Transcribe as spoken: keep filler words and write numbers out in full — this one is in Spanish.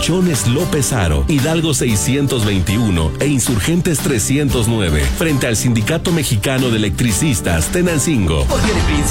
Colchones López Aro, Hidalgo seiscientos veintiuno e Insurgentes trescientos nueve, frente al Sindicato Mexicano de Electricistas, Tenancingo. Porque el príncipe